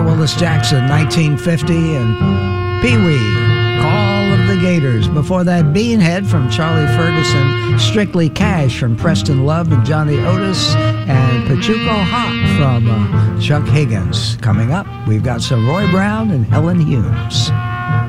there, Willis Jackson, 1950, and Pee-wee, Call of the Gators. Before that, Beanhead from Charlie Ferguson, Strictly Cash from Preston Love and Johnny Otis, and Pachuco Hot from Chuck Higgins. Coming up, we've got some Roy Brown and Helen Humes.